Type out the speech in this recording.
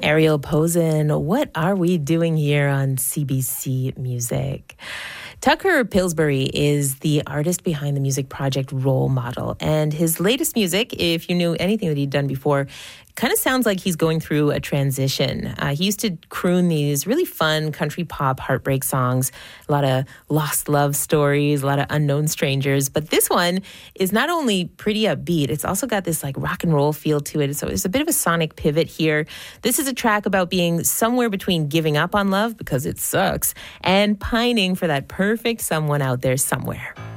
Ariel Posen, what are we doing here on CBC Music? Tucker Pillsbury is the artist behind the music project Role Model, and his latest music, if you knew anything that he'd done before, kind of sounds like he's going through a transition. He used to croon these really fun country pop heartbreak songs, a lot of lost love stories, a lot of unknown strangers. But this one is not only pretty upbeat, it's also got this like rock and roll feel to it. So there's a bit of a sonic pivot here. This is a track about being somewhere between giving up on love because it sucks and pining for that perfect someone out there somewhere.